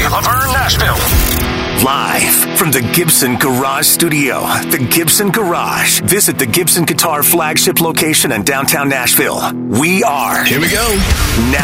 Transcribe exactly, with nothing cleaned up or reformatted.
Laverne, Nashville. Live from the Gibson Garage Studio, the Gibson Garage. Visit the Gibson Guitar flagship location in downtown Nashville. We are. Here we go. Now.